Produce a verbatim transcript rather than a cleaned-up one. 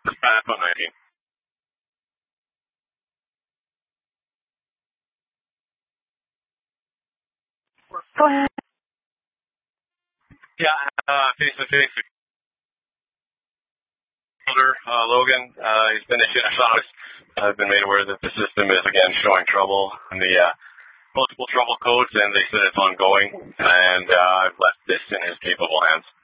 iPhone nineteen. Go ahead. Yeah, uh, face to face. Uh, Logan, uh, he's been issued a shot. I've been made aware that the system is again showing trouble in the uh, multiple trouble codes, and they said it's ongoing, and uh, I've left this in his capable hands.